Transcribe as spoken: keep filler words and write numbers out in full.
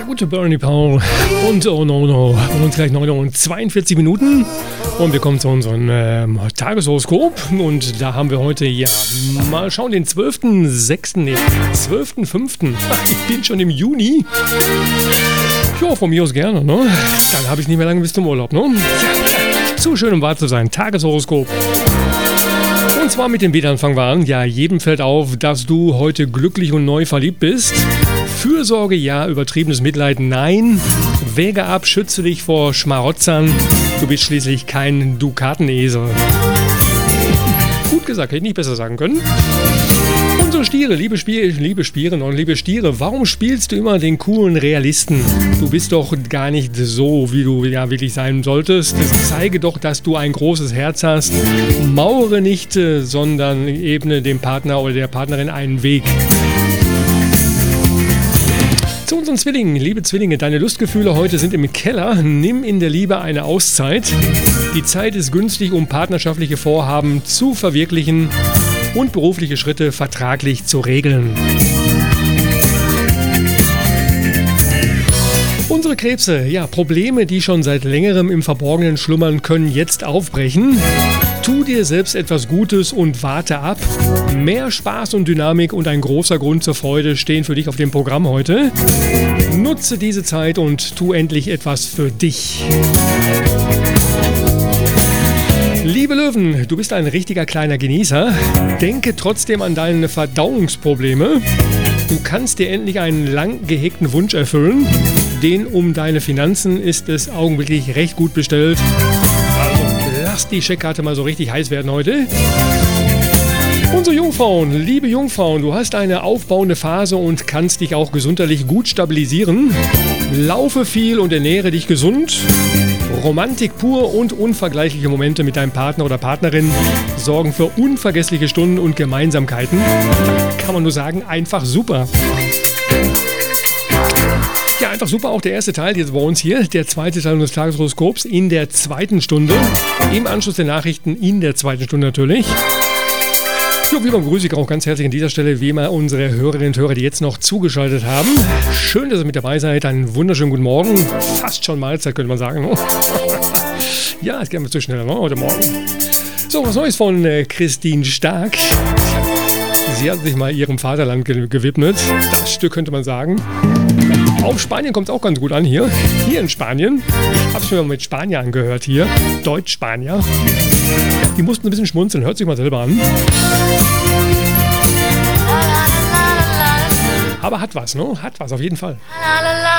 gute Bernie Paul und Oh No No. Bei uns gleich neun Uhr und zweiundvierzig Minuten und wir kommen zu unserem ähm, Tageshoroskop und da haben wir heute, ja, mal schauen, den zwölften sechsten nee, zwölften fünften Ich bin schon im Juni. Ja, von mir aus gerne, ne? Dann habe ich nicht mehr lange bis zum Urlaub, ne? Ja, zu schön, um wahr zu sein. Tageshoroskop. Und zwar mit dem Widern fangen wir an. Ja, jedem fällt auf, dass du heute glücklich und neu verliebt bist. Fürsorge, ja, übertriebenes Mitleid, nein. Wäge ab, schütze dich vor Schmarotzern. Du bist schließlich kein Dukatenesel. Gut gesagt, hätte ich nicht besser sagen können. Unsere Stiere, liebe, Spiel, liebe Spieren und liebe Stiere, warum spielst du immer den coolen Realisten? Du bist doch gar nicht so, wie du ja wirklich sein solltest. Das zeige doch, dass du ein großes Herz hast. Mauere nicht, sondern ebne dem Partner oder der Partnerin einen Weg. Zu unseren Zwillingen, liebe Zwillinge, deine Lustgefühle heute sind im Keller. Nimm in der Liebe eine Auszeit. Die Zeit ist günstig, um partnerschaftliche Vorhaben zu verwirklichen und berufliche Schritte vertraglich zu regeln. Unsere Krebse, ja, Probleme, die schon seit längerem im Verborgenen schlummern, können jetzt aufbrechen. Tu dir selbst etwas Gutes und warte ab. Mehr Spaß und Dynamik und ein großer Grund zur Freude stehen für dich auf dem Programm heute. Nutze diese Zeit und tu endlich etwas für dich. Liebe Löwen, du bist ein richtiger kleiner Genießer. Denke trotzdem an deine Verdauungsprobleme. Du kannst dir endlich einen lang gehegten Wunsch erfüllen. Den um deine Finanzen ist es augenblicklich recht gut bestellt. Also lass die Scheckkarte mal so richtig heiß werden heute. Unsere Jungfrauen, liebe Jungfrauen, du hast eine aufbauende Phase und kannst dich auch gesundheitlich gut stabilisieren. Laufe viel und ernähre dich gesund. Romantik pur und unvergleichliche Momente mit deinem Partner oder Partnerin sorgen für unvergessliche Stunden und Gemeinsamkeiten. Kann man nur sagen, einfach super. Ja, einfach super, auch der erste Teil jetzt bei uns hier, der zweite Teil unseres Tageshoroskops in der zweiten Stunde. Im Anschluss der Nachrichten in der zweiten Stunde natürlich. Ja, wie immer begrüße ich auch ganz herzlich an dieser Stelle, wie immer, unsere Hörerinnen und Hörer, die jetzt noch zugeschaltet haben. Schön, dass ihr mit dabei seid. Einen wunderschönen guten Morgen. Fast schon Mahlzeit, könnte man sagen. Ja, es geht mir zu schnell, ne? Heute Morgen. So, was Neues von äh, Christine Stark. Sie hat sich mal ihrem Vaterland ge- gewidmet. Das Stück könnte man sagen. Auf Spanien kommt es auch ganz gut an hier. Hier in Spanien. Ich habe es mir mal mit Spanier angehört hier. Deutsch-Spanier. Die mussten ein bisschen schmunzeln. Hört sich mal selber an. Aber hat was, ne? Hat was, auf jeden Fall.